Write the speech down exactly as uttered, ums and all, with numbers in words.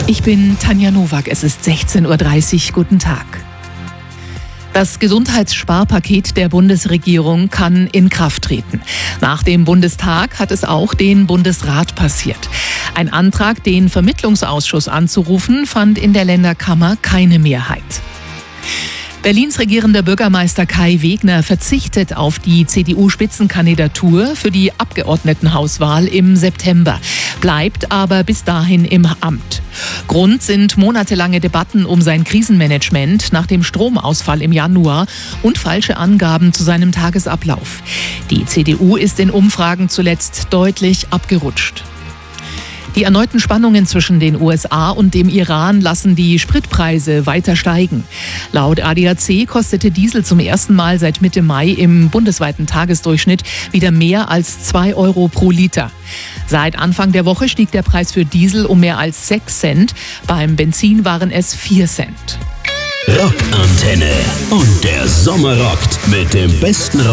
Ich bin Tanja Nowak, es ist sechzehn Uhr dreißig. Guten Tag. Das Gesundheitssparpaket der Bundesregierung kann in Kraft treten. Nach dem Bundestag hat es auch den Bundesrat passiert. Ein Antrag, den Vermittlungsausschuss anzurufen, fand in der Länderkammer keine Mehrheit. Berlins regierender Bürgermeister Kai Wegner verzichtet auf die C D U-Spitzenkandidatur für die Abgeordnetenhauswahl im September, bleibt aber bis dahin im Amt. Grund sind monatelange Debatten um sein Krisenmanagement nach dem Stromausfall im Januar und falsche Angaben zu seinem Tagesablauf. Die C D U ist in Umfragen zuletzt deutlich abgerutscht. Die erneuten Spannungen zwischen den U S A und dem Iran lassen die Spritpreise weiter steigen. Laut A D A C kostete Diesel zum ersten Mal seit Mitte Mai im bundesweiten Tagesdurchschnitt wieder mehr als zwei Euro pro Liter. Seit Anfang der Woche stieg der Preis für Diesel um mehr als sechs Cent. Beim Benzin waren es vier Cent. Rockantenne und der Sommer rockt mit dem besten